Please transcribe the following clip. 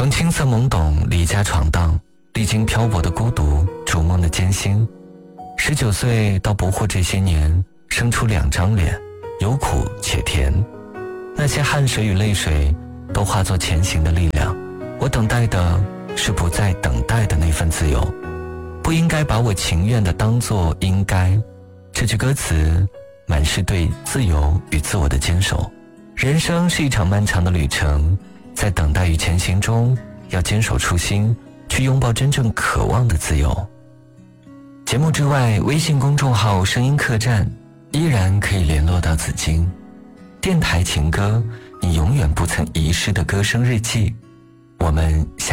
从青涩懵懂离家闯荡，历经漂泊的孤独，逐梦的艰辛，19岁到不惑这些年，生出2张脸，有苦且甜。那些汗水与泪水都化作前行的力量。我等待的是不再等待的那份自由，不应该把我情愿的当作应该。这句歌词满是对自由与自我的坚守。人生是一场漫长的旅程，在等待与前行中，要坚守初心，去拥抱真正渴望的自由。节目之外，微信公众号声音客栈依然可以联络到紫金。电台情歌，你永远不曾遗失的歌声日记。我们下